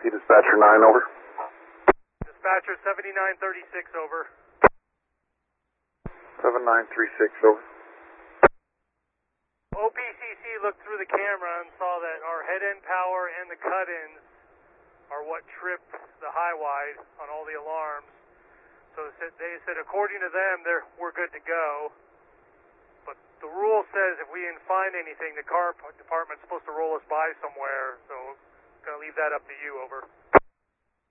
Dispatcher 9, over. Dispatcher 7936, over. 7936, over. OPCC looked through the camera and saw that our head-end power and the cut-ins are what tripped the high-wide on all the alarms. So they said according to them, we're good to go. But the rule says if we didn't find anything, the car department's supposed to roll us by somewhere. So I'm going to leave that up to you, over.